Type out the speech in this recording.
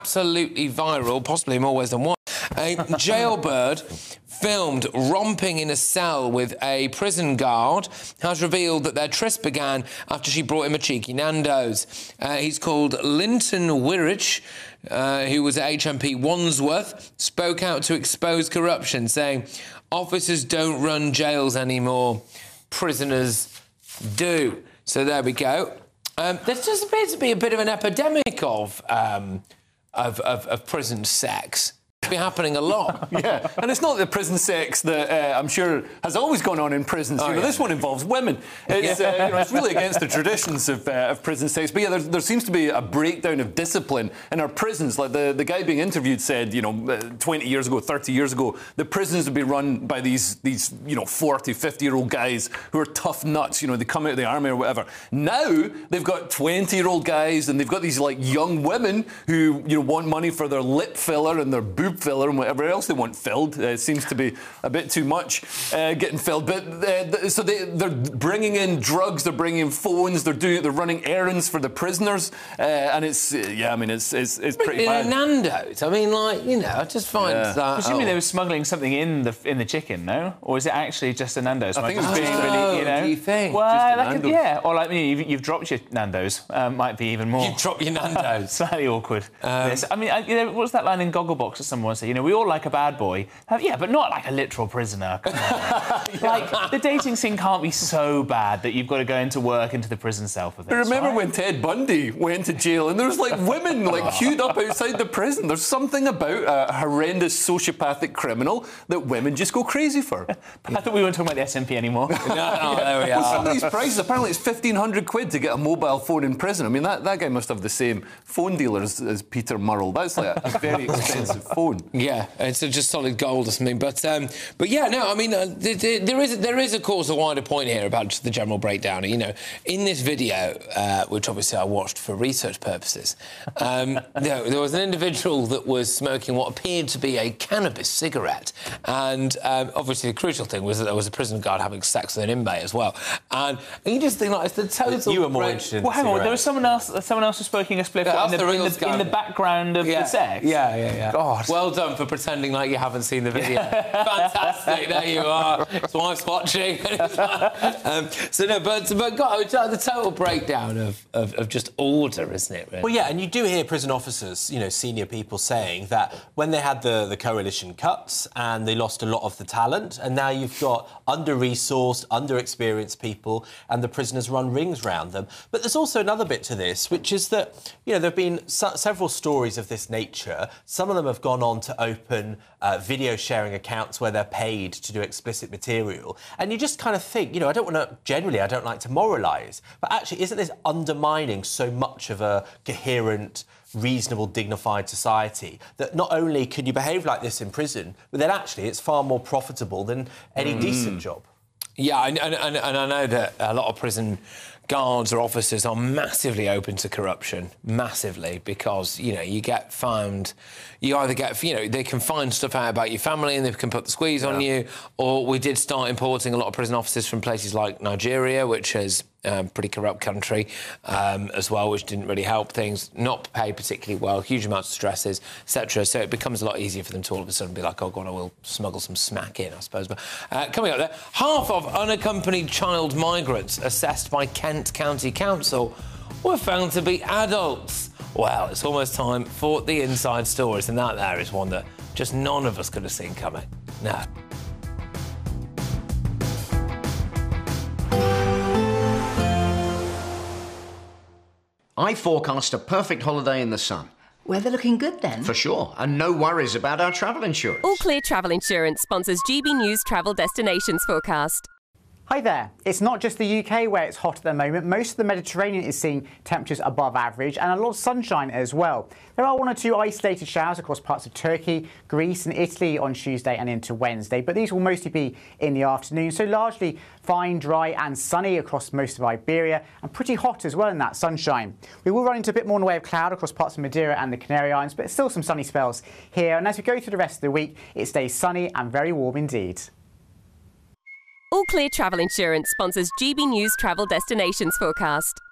Absolutely viral, possibly in more ways than one. A jailbird filmed romping in a cell with a prison guard has revealed that their tryst began after she brought him a cheeky Nando's. He's called Linton Wirich, who was at HMP Wandsworth, spoke out to expose corruption, saying, "Officers don't run jails anymore, prisoners do." So there we go. There just appears to be a bit of an epidemic of prison sex. It's been happening a lot. Yeah, and it's not the prison sex that I'm sure has always gone on in prisons. This one involves women. It's, it's really against the traditions of prison sex. But yeah, there seems to be a breakdown of discipline in our prisons. Like the guy being interviewed said, 20 years ago, 30 years ago, the prisons would be run by these 40, 50-year-old guys who are tough nuts. They come out of the army or whatever. Now they've got 20-year-old guys, and they've got these young women who want money for their lip filler and their boob filler and whatever else they want filled. Seems to be a bit too much getting filled. But so they're bringing in drugs, they're bringing in phones, they're running errands for the prisoners, and it's pretty bad. Nando's. I just find that. Presumably they were smuggling something in the chicken, no? Or is it actually just a Nando's? I think it's being really, do you think? Well, or you've dropped your Nando's. Might be even more. You've dropped your Nando's. Slightly awkward. What's that line in Gogglebox that someone said? We all like a bad boy. Yeah, but not like a literal prisoner. Come on. The dating scene can't be so bad that you've got to go into work into the prison cell for this. Remember when Ted Bundy went to jail and there was women queued up outside the prison? There's something about a horrendous sociopathic criminal that women just go crazy for. I thought we weren't talking about the SNP anymore. No, there we are. Some of these prices, apparently it's 1,500 quid to get a mobile phone in prison. that guy must have the same phone dealer as Peter Murrell. That's a very expensive phone. Yeah, it's just solid gold or something. But yeah, no, there is, of course, a wider point here about just the general breakdown. In this video, which obviously I watched for research purposes, there was an individual that was smoking what appeared to be a cannabis cigarette. And obviously the crucial thing was that there was a prison guard having sex with an inmate as well. And you just think, it's the total... You were more interested in hang on, there was someone else was smoking a spliff in the background of the sex? Yeah. God. Well done for pretending like you haven't seen the video. Fantastic, there you are. His wife's watching. But God, the total breakdown of just order, isn't it, really? Well, yeah, and you do hear prison officers, senior people saying that when they had the coalition cuts and they lost a lot of the talent, and now you've got under-resourced, under-experienced people, and the prisoners run rings round them. But there's also another bit to this, which is that, there have been several stories of this nature. Some of them have gone on to open video sharing accounts where they're paid to do explicit material. And you just kind of think, I don't like to moralise, but actually, isn't this undermining so much of a coherent, reasonable, dignified society that not only can you behave like this in prison, but then actually it's far more profitable than any decent job? Yeah, and I know that a lot of prison guards or officers are massively open to corruption, massively, because, you get found... You either get, they can find stuff out about your family and they can put the squeeze on you, or we did start importing a lot of prison officers from places like Nigeria, which is a pretty corrupt country as well, which didn't really help things, not pay particularly well, huge amounts of stresses, etc. So it becomes a lot easier for them to all of a sudden be like, oh, God, I will smuggle some smack in, I suppose. But coming up there, half of unaccompanied child migrants assessed by Kent County Council were found to be adults. Well, it's almost time for the inside stories, and that there is one that just none of us could have seen coming. No. I forecast a perfect holiday in the sun. Weather looking good then? For sure, and no worries about our travel insurance. All Clear Travel Insurance sponsors GB News Travel Destinations Forecast. Hi there. It's not just the UK where it's hot at the moment. Most of the Mediterranean is seeing temperatures above average and a lot of sunshine as well. There are one or two isolated showers across parts of Turkey, Greece and Italy on Tuesday and into Wednesday, but these will mostly be in the afternoon, so largely fine, dry and sunny across most of Iberia and pretty hot as well in that sunshine. We will run into a bit more in the way of cloud across parts of Madeira and the Canary Islands, but still some sunny spells here, and as we go through the rest of the week, it stays sunny and very warm indeed. All Clear Travel Insurance sponsors GB News Travel Destinations Forecast.